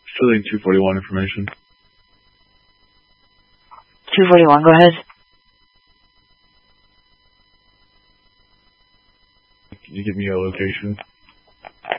Filling 241 information. 241, go ahead. Can you give me a location?